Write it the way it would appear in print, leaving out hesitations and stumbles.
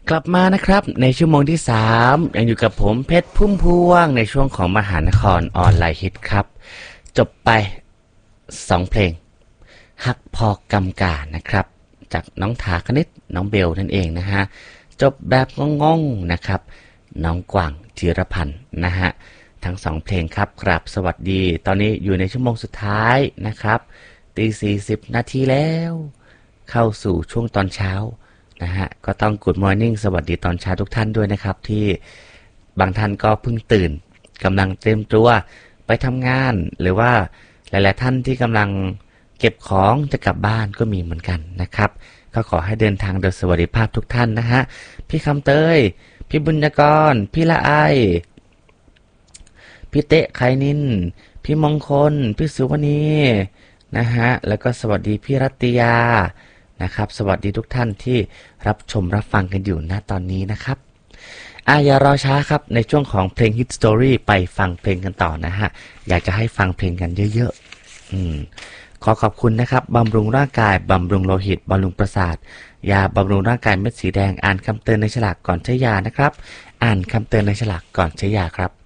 กลับมานะครับในชั่วโมงที่3ยังอยู่กับผมเพชรพุ่มพวงในช่วงของมหานครออนไลน์ฮิตครับจบไป2เพลงฮักพอกำกานะครับจากน้องถาคณิตน้องเบลนั่นเองนะฮะจบแบบงงๆนะครับน้องกว่างธีรพันธ์นะฮะทั้ง2เพลงครับกราบสวัสดีตอนนี้อยู่ในชั่วโมงสุดท้ายนะครับตี40 นาทีแล้วเข้าสู่ช่วงตอนเช้านะฮะก็ต้อง Good Morning สวัสดีตอนเช้าทุกท่านด้วยนะครับที่บางท่านก็เพิ่งตื่นกำลังเตรียมตัวไปทำงานหรือว่าหลายๆท่านที่กำลังเก็บของจะกลับบ้านก็มีเหมือนกันนะครับก็ขอให้เดินทางโดยสวัสดิภาพทุกท่านนะฮะพี่คำเตยพี่บุญญกรพี่ละไอพี่เตะไคนินพี่มงคลพี่สุวรรณีนะฮะแล้วก็สวัสดีพี่รัตติยานะครับสวัสดีทุกท่านที่รับชมรับฟังกันอยู่ณตอนนี้นะครับอย่ารอช้าครับในช่วงของเพลง Hit Story ไปฟังเพลงกันต่อนะฮะอยากจะให้ฟังเพลงกันเยอะๆขอขอบคุณนะครับบำรุงร่างกายบำรุงโลหิตบำรุงประสาทยาบำรุงร่างกายเม็ดสีแดงอ่านคำเตือนในฉลากก่อนใช้ยานะครับอ่านคำเตือนในฉลากก่อนใช้ยาครับ